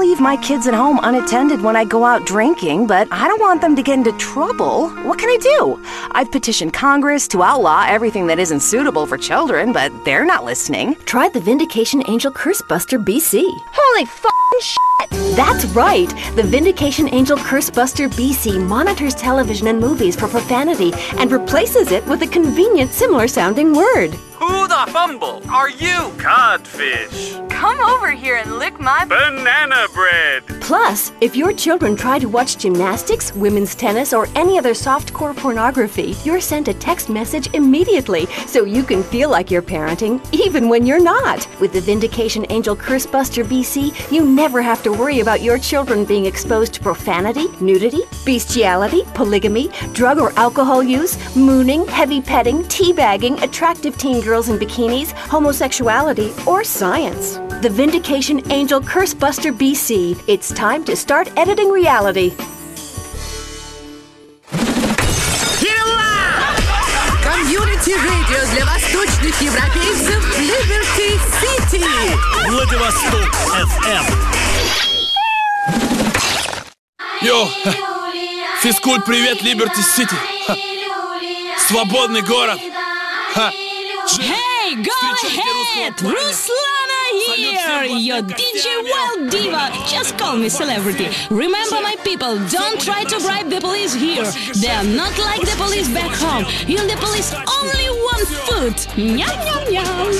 leave my kids at home unattended when I go out drinking, but I don't want them to get into trouble. What can I do? I've petitioned Congress to outlaw everything that isn't suitable for children, but they're not listening. Try the Vindication Angel Curse Buster BC. Holy f***ing shit! That's right! The Vindication Angel Curse Buster BC monitors television and movies for profanity and replaces it with a convenient, similar-sounding word. Who the fumble are you? Codfish. Come over here and lick my Banana bread. Plus, if your children try to watch gymnastics, women's tennis, or any other softcore pornography, you're sent a text message immediately so you can feel like you're parenting, even when you're not. With the Vindication Angel Curse Buster BC, you never have to worry about your children being exposed to profanity, nudity, bestiality, polygamy, drug or alcohol use, mooning, heavy petting, teabagging, attractive teen girls in bikinis, homosexuality, or science. The Vindication Angel Curse Buster BC. It's time to start editing reality. Комьюнити радио для восточных европейцев Liberty City. Владивосток FM. Йоу, физкульт, привет, Liberty City. Свободный город. Hey, go ahead! Ruslana here! Your DJ Wild Diva! Just call me celebrity. Remember, my people, don't try to bribe the police here. They are not like the police back home. You and the police only want food. Nyam, nyam, nyam.